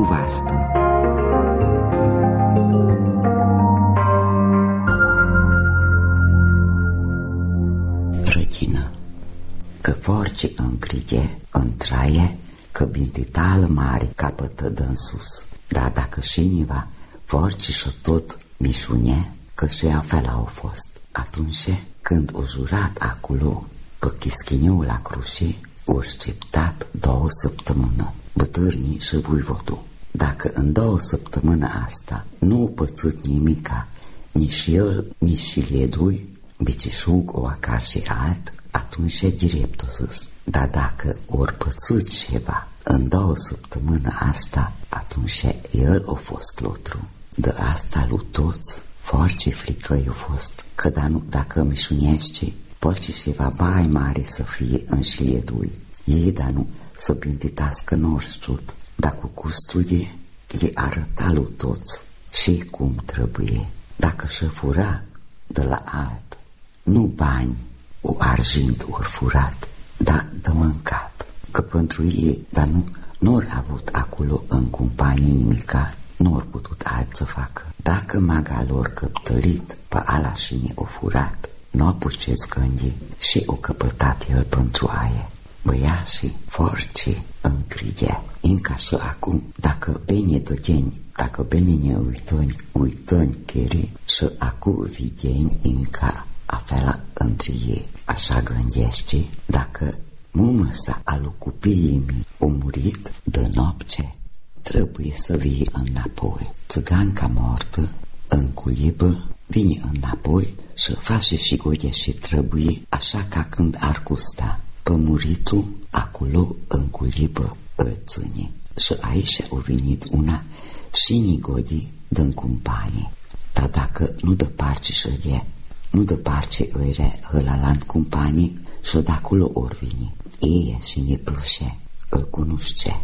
puvastă. Rădină. Că forci îngrige, întraie, că bintitală mare capătă dă în sus. Dar dacă șiniva forci și tot mișunie, că și afela au fost. Atunci când o jurat acolo, pe chischiniul la cruce, o sceptat 2 săptămâni, bătârnii și voivodul. Dacă în 2 săptămâni asta nu o pățit nimica, nici el, nici liedui, bicișug o acar și alt, atunci direct o zis. Dar dacă ori pățit ceva în 2 săptămâni asta, atunci el a fost lotru. De asta lui toți, foarte frică i-a fost, că dacă mișunește, poate ceva mai mare să fie în șliedui. Ei, dar nu, să bintitască n-orșciut, dar cu gustul ei, le arăta lui toți și cum trebuie. Dacă și fura de la alt, nu bani, o argint ori furat, dar de mâncat. Că pentru ei, dar nu-or avut acolo în companie nimica, nu-or putut alt să facă. Dacă maga lor căptălit pe ala și ne-o furat, n-o puceți gândi și o căpătat el pentru aie. Băiașii forci încrige, înca și acum, dacă bine dăgeni, dacă bine ne uităni cheri, și acum videni înca afela între ei. Așa gândește, dacă mumăsa alu copiii mei o murit de noapte, trebuie să vie înapoi. Țiganca moartă, în culibă, vine înapoi și face și goie și trebuie, așa ca când ar gusta. Pe muritul, acolo, în culibă, îl ține. Și aici a venit una și nigodi din companie. Dar dacă nu dă parce și e, nu dă parce îire hălalant companie și de acolo ori vine. Ei și ne plășe, îl cunoște.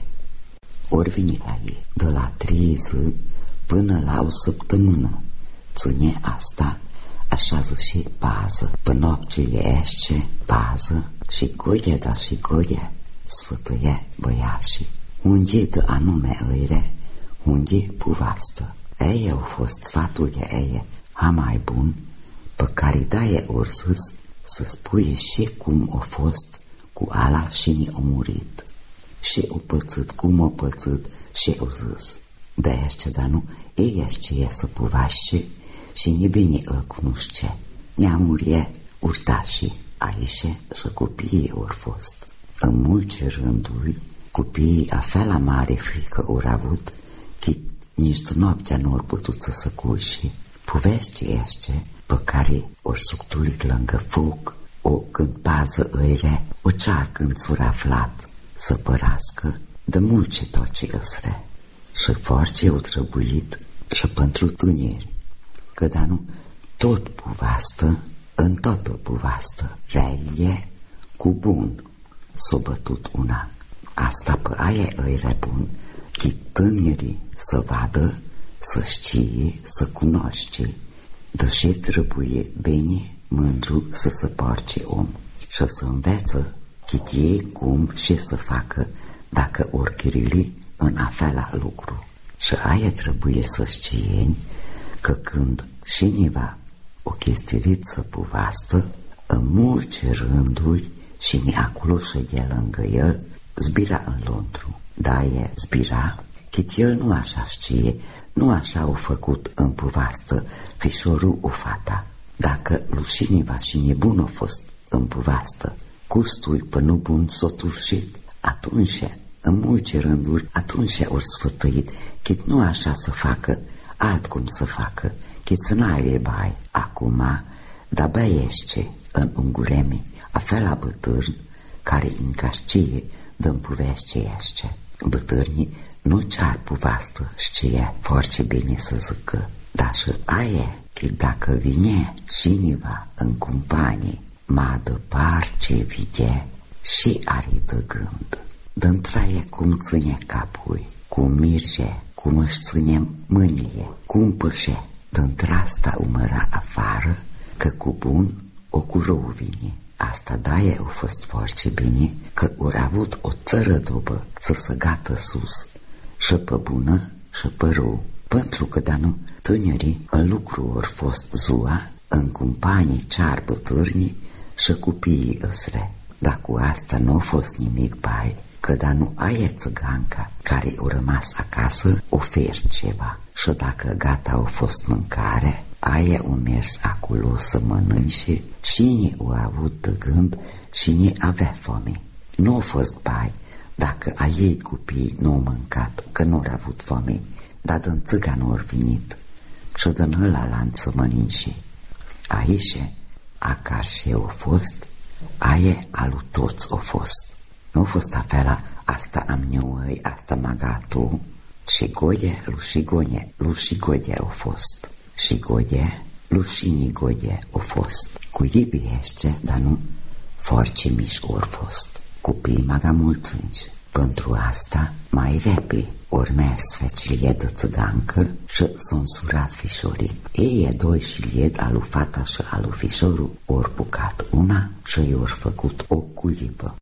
Ori vine la ei, de la 3 zile până la 1 săptămână. Ține asta, așa zice, pază. Pe noaptele ește, pază și goie, dar și goie, sfătuie băiașii. Unde de anume îire, unde puvastă. Ei au fost sfaturile ei, ha mai bun, pe care daie ori zis să spui și cum a fost cu ala și ne-a murit. Și o pățit, cum o pățit, și o zis. De ește, dar nu, ei ește e să puvaște și ne bine îl cunoște. Ne-a murie urtașii, aici și copiii ori fost. În mulți rânduri, copiii afela mare frică ori avut, că nici de noaptea nu ori putut să se culce. Poveste ește pe care ori suctulit lângă foc, o când pază îire, o cear când s-ori aflat să părască de mulți toci îsre. Și foarte au trebuit și pentru tâneri, că da nu, tot puvastă, în toată puvastă, reie cu bun s-o bătut una. Asta pe aia îi rebun, că tânerii să vadă, să știe, să cunoaște, deși trebuie bine mândru să se porce om și să înveță cât ei cum și să facă dacă ori chirili în afela lucru. Și aia trebuie să știeni că când cineva o chestirit să puvastă, în mulți rânduri și ne acolo și de lângă el zbira în lontru. Da, e zbira, cât el nu așa știe, nu așa o făcut în puvastă fișorul o fata. Dacă lușiniva și nebun a fost în puvastă, gustui până bun s-o turșit, atunci, în multe rânduri, atunci ori sfătuit, cât nu așa să facă, altcum să facă, cât să n-are bai. Acum, da băiește în unguremi, afela bătârni, care încă știe dă-mi puvește ește. Bătârnii nu ce-ar puvastă știe foarte bine să zică, dar și aia, că dacă vine cineva în companie, ma de parce vide și are de gând. Dă-ntraie cum ține capul, cum mirge, cum își ține mâinile, cum pășe. Dă-ntrasta umăra afară, că cu bun o cu rău vine. Asta daie au fost foarte bine, că ori avut o țără dobă să se gată sus și pe bună și pe rău, pentru că da nu tânării în lucru ori fost zua, în companii cearbă târnii și cupiii îsre. Dar cu asta nu a fost nimic bai, că da nu aia țăganca care o rămas acasă oferi ceva și dacă gata au fost mâncare, aia o mers acolo să mănânce și nie o avut de gând și nie avea foame. Nu a fost bai dacă a ei copii nu au mâncat, că nu au avut foame, dar din țăganul au venit și din ăla lanț să mănânce. Aici, acar și eu a fost, aia alu toți a fost. Nu a fost afela, asta am neuăi, asta magatu, și goie, lu și goie a fost. Și goie, lu și ni goie a fost. Cu iubiește, dar nu forci mici ori fost. Copii maga mulțânci. Pentru asta, mai repede, ori mers fecilie de țăgancă și s-au însurat fișorii. Ei doi și lied alu fata și alu fișorul ori bucat una și i-ori făcut o culipă.